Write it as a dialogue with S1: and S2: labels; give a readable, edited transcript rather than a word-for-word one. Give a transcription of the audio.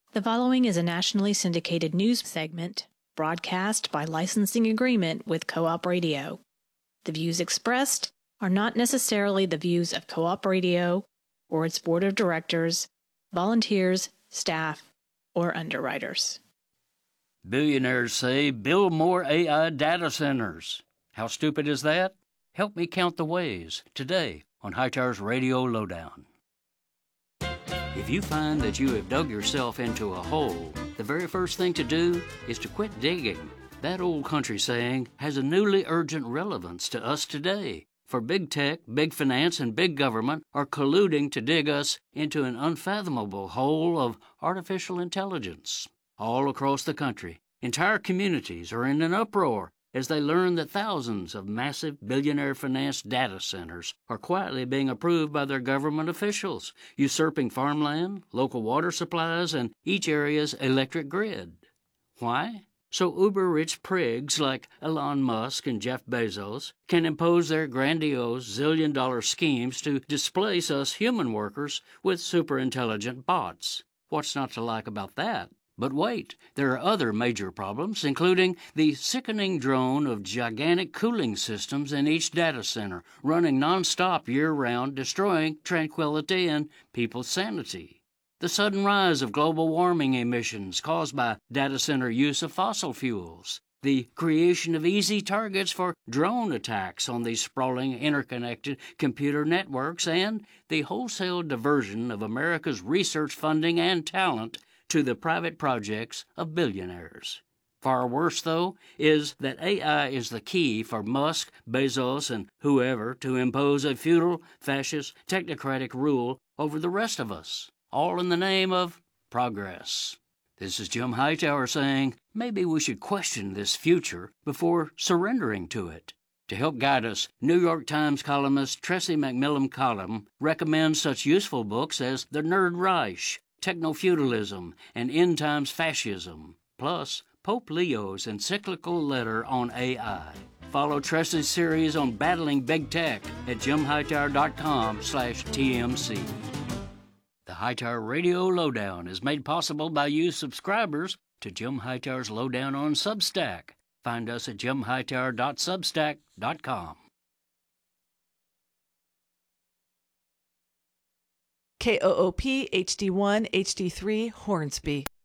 S1: The following is a nationally syndicated news segment broadcast by licensing agreement with Co-op Radio. The views expressed are not necessarily the views of Co-op Radio or its board of directors, volunteers, staff, or underwriters.
S2: Billionaires say build more AI data centers. How stupid is that? Help me count the ways today on Hightower's Radio Lowdown. If you find that you have dug yourself into a hole, the very first thing to do is to quit digging. That old country saying has a newly urgent relevance to us today. For big tech, big finance, and big government are colluding to dig us into an unfathomable hole of artificial intelligence. All across the country, entire communities are in an uproar as they learn that thousands of massive billionaire-financed data centers are quietly being approved by their government officials, usurping farmland, local water supplies, and each area's electric grid. Why? So uber-rich prigs like Elon Musk and Jeff Bezos can impose their grandiose zillion-dollar schemes to displace us human workers with super-intelligent bots. What's not to like about that? But wait, there are other major problems, including the sickening drone of gigantic cooling systems in each data center, running nonstop year-round, destroying tranquility and people's sanity. The sudden rise of global warming emissions caused by data center use of fossil fuels. The creation of easy targets for drone attacks on these sprawling, interconnected computer networks, and the wholesale diversion of America's research funding and talent to the private projects of billionaires. Far worse, though, is that AI is the key for Musk, Bezos, and whoever to impose a feudal, fascist, technocratic rule over the rest of us, all in the name of progress. This is Jim Hightower saying, maybe we should question this future before surrendering to it. To help guide us, New York Times columnist Tressie McMillan Collum recommends such useful books as The Nerd Reich, Techno-Feudalism, and End Times Fascism, plus Pope Leo's encyclical letter on AI. Follow Tressie's series on battling big tech at jimhightower.com/TMC. The Hightower Radio Lowdown is made possible by you subscribers to Jim Hightower's Lowdown on Substack. Find us at jimhightower.substack.com.
S3: KOOP HD1 HD3 Hornsby.